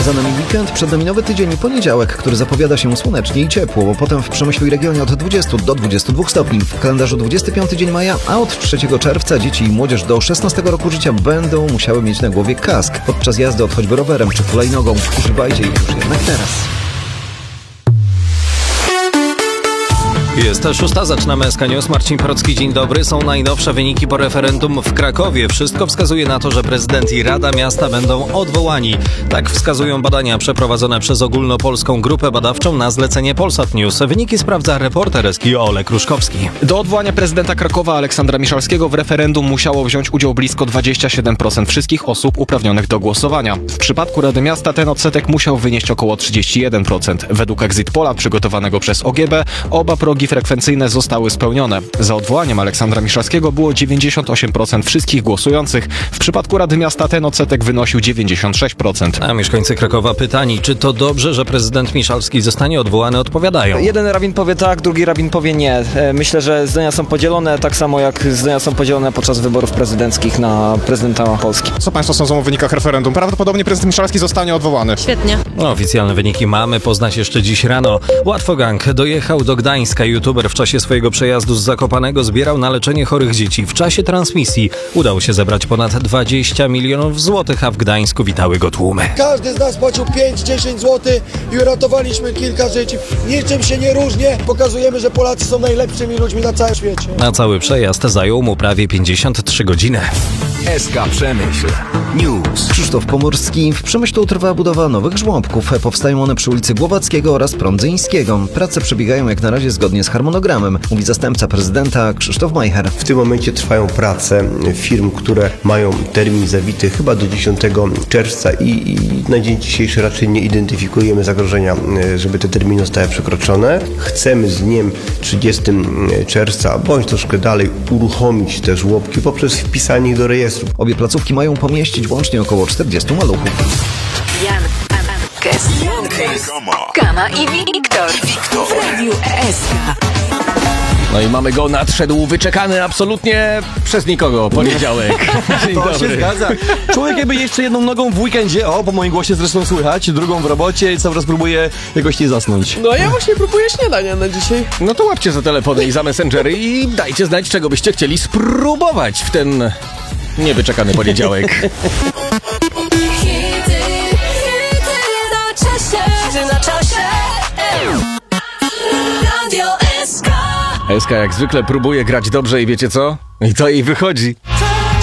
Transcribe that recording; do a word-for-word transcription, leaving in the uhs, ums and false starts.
Za nami weekend, przed nami nowy tydzień i poniedziałek, który zapowiada się słonecznie i ciepło, bo potem w Przemyślu i regionie od dwudziestu do dwudziestu dwóch stopni. W kalendarzu dwudziesty piąty dzień maja, a od trzeciego czerwca dzieci i młodzież do szesnastego roku życia będą musiały mieć na głowie kask podczas jazdy od choćby rowerem czy hulajnogą. Używajcie ich już jednak teraz. Jest szósta, zaczynamy S K News. Marcin Porocki, dzień dobry. Są najnowsze wyniki po referendum w Krakowie. Wszystko wskazuje na to, że prezydent i Rada Miasta będą odwołani. Tak wskazują badania przeprowadzone przez ogólnopolską grupę badawczą na zlecenie Polsat News. Wyniki sprawdza reporter S K Olek Ruszkowski. Do odwołania prezydenta Krakowa Aleksandra Miszalskiego w referendum musiało wziąć udział blisko dwadzieścia siedem procent wszystkich osób uprawnionych do głosowania. W przypadku Rady Miasta ten odsetek musiał wynieść około trzydzieści jeden procent. Według Exit Pola przygotowanego przez O G B oba progi frekwencyjne zostały spełnione. Za odwołaniem Aleksandra Miszalskiego było dziewięćdziesiąt osiem procent wszystkich głosujących. W przypadku Rady Miasta ten odsetek wynosił dziewięćdziesiąt sześć procent. A mieszkańcy Krakowa pytani, czy to dobrze, że prezydent Miszalski zostanie odwołany, odpowiadają. Jeden rabin powie tak, drugi rabin powie nie. Myślę, że zdania są podzielone, tak samo jak zdania są podzielone podczas wyborów prezydenckich na prezydenta Polski. Co Państwo sądzą o wynikach referendum? Prawdopodobnie prezydent Miszalski zostanie odwołany. Świetnie. No, oficjalne wyniki mamy poznać jeszcze dziś rano. Łatwogang dojechał do Gdańska. YouTuber w czasie swojego przejazdu z Zakopanego zbierał na leczenie chorych dzieci. W czasie transmisji udało się zebrać ponad dwadzieścia milionów złotych, a w Gdańsku witały go tłumy. Każdy z nas płacił pięć dziesięć złotych i uratowaliśmy kilka życi. Niczym się nie różnie. Pokazujemy, że Polacy są najlepszymi ludźmi na całym świecie. Na cały przejazd zajął mu prawie pięćdziesiąt trzy godziny. S K Przemyśl News. Krzysztof Pomorski. W Przemyślu trwa budowa nowych żłobków. Powstają one przy ulicy Głowackiego oraz Prądzyńskiego. Prace przebiegają jak na razie zgodnie z harmonogramem, mówi zastępca prezydenta Krzysztof Majcher. W tym momencie trwają prace firm, które mają termin zawity chyba do dziesiątego czerwca i, i na dzień dzisiejszy raczej nie identyfikujemy zagrożenia, żeby te terminy zostały przekroczone. Chcemy z dniem trzydziestego czerwca bądź troszkę dalej uruchomić te żłobki poprzez wpisanie ich do rejestru. Obie placówki mają pomieścić łącznie około czterdziestu maluchów. Jan, Kes, Kama i Wiktor w Radiu S K. No i mamy go, nadszedł wyczekany absolutnie przez nikogo poniedziałek. Dzień to dobry. się zgadza. Człowiek jakby jeszcze jedną nogą w weekendzie, o, po moim głosie zresztą słychać, drugą w robocie i cały raz próbuje jakoś nie zasnąć. No ja właśnie próbuję śniadania na dzisiaj. No to łapcie za telefony i za messengery i dajcie znać, czego byście chcieli spróbować w ten niewyczekany poniedziałek. S K jak zwykle próbuje grać dobrze i wiecie co? I to jej wychodzi.